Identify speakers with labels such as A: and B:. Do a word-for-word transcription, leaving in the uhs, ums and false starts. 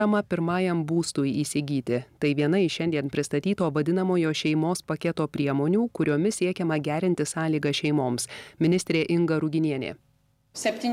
A: parama pirmajam būstui įsigyti. Tai viena iš šiandien pristatyto vadinamojo šeimos paketo priemonių, kuriomis siekiama gerinti sąlygas šeimoms. Ministrė Inga Ruginienė.